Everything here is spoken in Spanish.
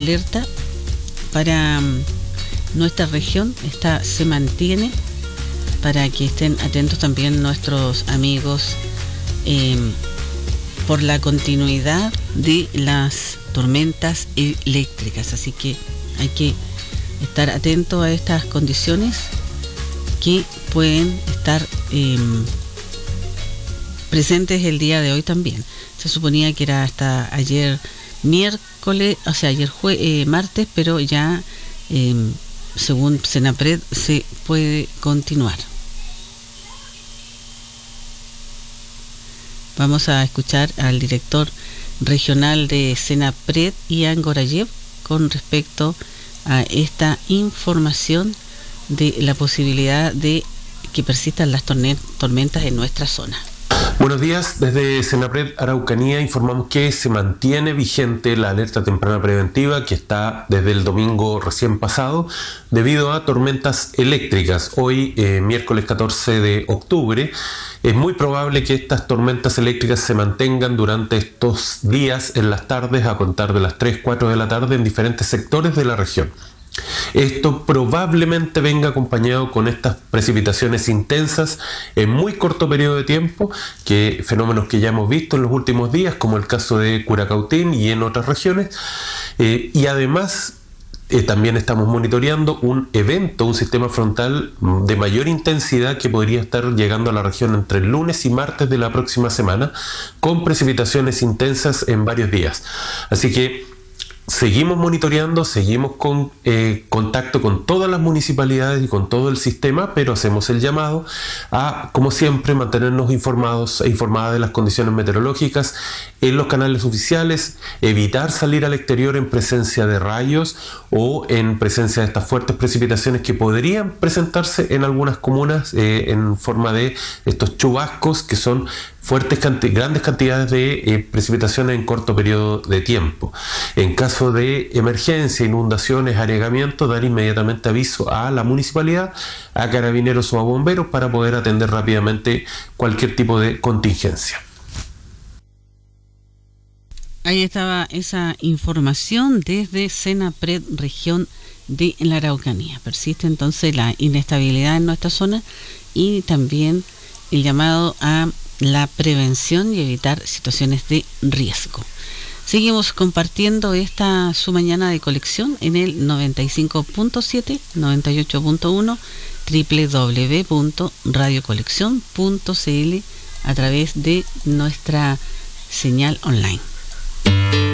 alerta para nuestra región. Esta se mantiene para que estén atentos también nuestros amigos por la continuidad de las tormentas eléctricas. Así que hay que estar atento a estas condiciones que pueden estar presentes el día de hoy también. Se suponía que era hasta ayer miércoles, o sea, ayer martes, pero ya según Senapred se puede continuar. Vamos a escuchar al director regional de Senapred, Ian Gorayev, con respecto a esta información de la posibilidad de que persistan las tormentas en nuestra zona. Buenos días, desde Senapred Araucanía informamos que se mantiene vigente la alerta temprana preventiva que está desde el domingo recién pasado debido a tormentas eléctricas. Hoy, miércoles 14 de octubre, es muy probable que estas tormentas eléctricas se mantengan durante estos días en las tardes a contar de las 3, 4 de la tarde en diferentes sectores de la región. Esto probablemente venga acompañado con estas precipitaciones intensas en muy corto periodo de tiempo, fenómenos que ya hemos visto en los últimos días, como el caso de Curacautín y en otras regiones, y además también estamos monitoreando un sistema frontal de mayor intensidad que podría estar llegando a la región entre el lunes y martes de la próxima semana, con precipitaciones intensas en varios días. Así que seguimos monitoreando, seguimos con contacto con todas las municipalidades y con todo el sistema, pero hacemos el llamado a, como siempre, mantenernos informados e informadas de las condiciones meteorológicas en los canales oficiales, evitar salir al exterior en presencia de rayos o en presencia de estas fuertes precipitaciones que podrían presentarse en algunas comunas en forma de estos chubascos que son grandes cantidades de precipitaciones en corto periodo de tiempo. En caso de emergencia, inundaciones, anegamiento, dar inmediatamente aviso a la municipalidad, a carabineros o a bomberos para poder atender rápidamente cualquier tipo de contingencia. Ahí estaba esa información desde Senapred, región de la Araucanía. Persiste entonces la inestabilidad en nuestra zona y también el llamado a la prevención y evitar situaciones de riesgo. Seguimos compartiendo su mañana de colección en el 95.7, 98.1, www.radiocolección.cl a través de nuestra señal online.